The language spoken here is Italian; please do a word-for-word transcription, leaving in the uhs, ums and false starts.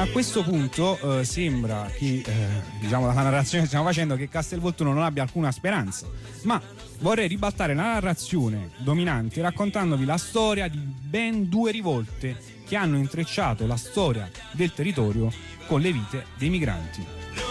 A questo punto eh, sembra che, eh, diciamo, dalla narrazione che stiamo facendo, che Castelvolturno non abbia alcuna speranza, ma vorrei ribaltare la narrazione dominante raccontandovi la storia di ben due rivolte che hanno intrecciato la storia del territorio con le vite dei migranti.